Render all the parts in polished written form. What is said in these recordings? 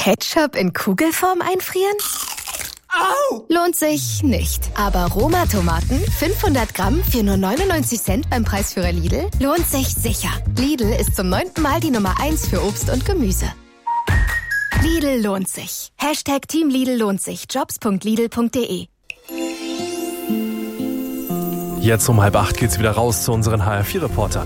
Ketchup in Kugelform einfrieren? Au! Lohnt sich nicht. Aber Roma-Tomaten, 500 Gramm für nur 99 Cent beim Preisführer Lidl, lohnt sich sicher. Lidl ist zum 9. Mal die Nummer 1 für Obst und Gemüse. Lidl lohnt sich. Team Lidl lohnt sich. Jobs.lidl.de. Jetzt um 7:30 geht's wieder raus zu unseren HR4-Reportern.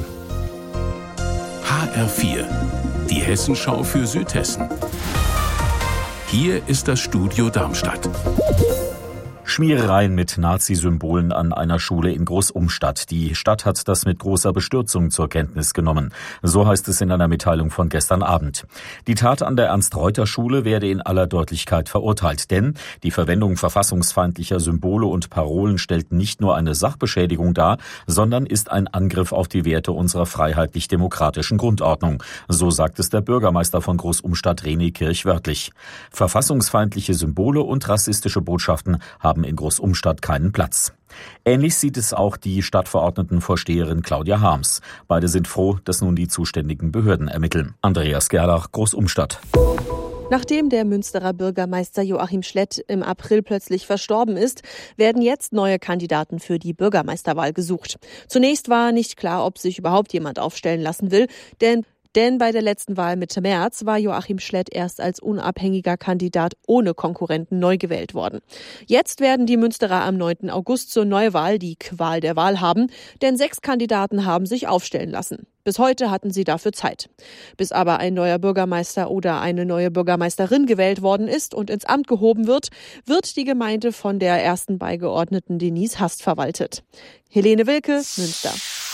HR4, die Hessenschau für Südhessen. Hier ist das Studio Darmstadt. Schmierereien mit Nazi-Symbolen an einer Schule in Großumstadt. Die Stadt hat das mit großer Bestürzung zur Kenntnis genommen. So heißt es in einer Mitteilung von gestern Abend. Die Tat an der Ernst-Reuter-Schule werde in aller Deutlichkeit verurteilt. Denn die Verwendung verfassungsfeindlicher Symbole und Parolen stellt nicht nur eine Sachbeschädigung dar, sondern ist ein Angriff auf die Werte unserer freiheitlich-demokratischen Grundordnung. So sagt es der Bürgermeister von Großumstadt, René Kirch, wörtlich. Verfassungsfeindliche Symbole und rassistische Botschaften haben in Großumstadt keinen Platz. Ähnlich sieht es auch die Stadtverordnetenvorsteherin Claudia Harms. Beide sind froh, dass nun die zuständigen Behörden ermitteln. Andreas Gerlach, Großumstadt. Nachdem der Münsterer Bürgermeister Joachim Schlett im April plötzlich verstorben ist, werden jetzt neue Kandidaten für die Bürgermeisterwahl gesucht. Zunächst war nicht klar, ob sich überhaupt jemand aufstellen lassen will, denn bei der letzten Wahl Mitte März war Joachim Schlett erst als unabhängiger Kandidat ohne Konkurrenten neu gewählt worden. Jetzt werden die Münsterer am 9. August zur Neuwahl die Qual der Wahl haben, denn 6 Kandidaten haben sich aufstellen lassen. Bis heute hatten sie dafür Zeit. Bis aber ein neuer Bürgermeister oder eine neue Bürgermeisterin gewählt worden ist und ins Amt gehoben wird, wird die Gemeinde von der ersten Beigeordneten Denise Hast verwaltet. Helene Wilke, Münster.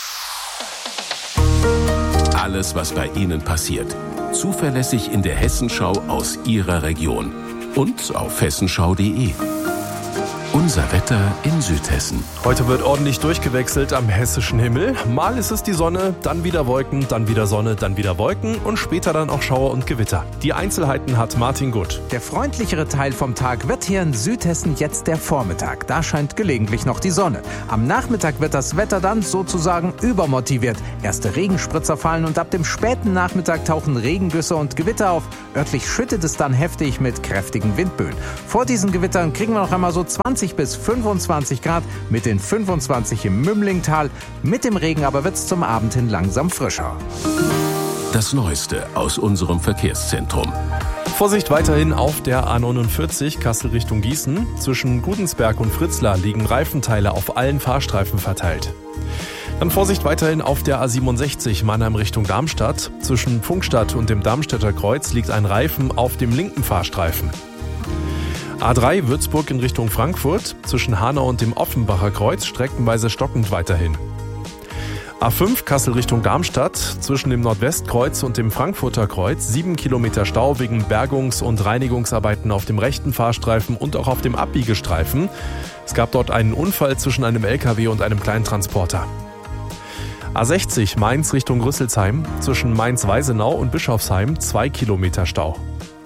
Alles, was bei Ihnen passiert. Zuverlässig in der Hessenschau aus Ihrer Region. Und auf hessenschau.de. Unser Wetter in Südhessen. Heute wird ordentlich durchgewechselt am hessischen Himmel. Mal ist es die Sonne, dann wieder Wolken, dann wieder Sonne, dann wieder Wolken und später dann auch Schauer und Gewitter. Die Einzelheiten hat Martin Gutt. Der freundlichere Teil vom Tag wird hier in Südhessen jetzt der Vormittag. Da scheint gelegentlich noch die Sonne. Am Nachmittag wird das Wetter dann sozusagen übermotiviert. Erste Regenspritzer fallen und ab dem späten Nachmittag tauchen Regengüsse und Gewitter auf. Örtlich schüttet es dann heftig mit kräftigen Windböen. Vor diesen Gewittern kriegen wir noch einmal so 20 bis 25 Grad, mit den 25 im Mümlingtal. Mit dem Regen aber wird es zum Abend hin langsam frischer. Das Neueste aus unserem Verkehrszentrum. Vorsicht weiterhin auf der A49 Kassel Richtung Gießen. Zwischen Gudensberg und Fritzlar liegen Reifenteile auf allen Fahrstreifen verteilt. Dann Vorsicht weiterhin auf der A67 Mannheim Richtung Darmstadt. Zwischen Pfungstadt und dem Darmstädter Kreuz liegt ein Reifen auf dem linken Fahrstreifen. A3 Würzburg in Richtung Frankfurt, zwischen Hanau und dem Offenbacher Kreuz streckenweise stockend weiterhin. A5 Kassel Richtung Darmstadt, zwischen dem Nordwestkreuz und dem Frankfurter Kreuz 7 Kilometer Stau wegen Bergungs- und Reinigungsarbeiten auf dem rechten Fahrstreifen und auch auf dem Abbiegestreifen. Es gab dort einen Unfall zwischen einem LKW und einem kleinen Transporter. A60 Mainz Richtung Rüsselsheim, zwischen Mainz-Weisenau und Bischofsheim 2 Kilometer Stau.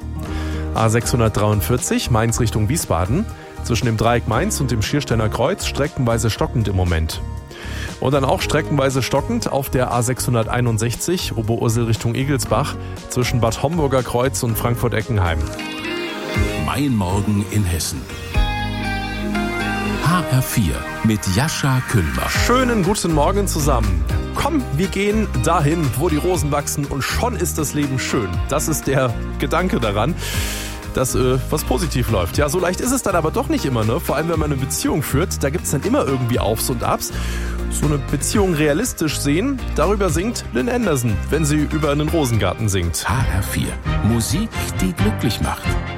A643 Mainz Richtung Wiesbaden, zwischen dem Dreieck Mainz und dem Schiersteiner Kreuz streckenweise stockend im Moment. Und dann auch streckenweise stockend auf der A661 Oberursel Richtung Egelsbach, zwischen Bad Homburger Kreuz und Frankfurt-Eckenheim. Mein Morgen in Hessen. HR4 mit Jascha Küllmer. Schönen guten Morgen zusammen. Komm, wir gehen dahin, wo die Rosen wachsen und schon ist das Leben schön. Das ist der Gedanke daran, dass was positiv läuft. Ja, so leicht ist es dann aber doch nicht immer, ne? Vor allem, wenn man eine Beziehung führt, da gibt es dann immer irgendwie Aufs und Abs. So eine Beziehung realistisch sehen, darüber singt Lynn Anderson, wenn sie über einen Rosengarten singt. HR4, Musik, die glücklich macht.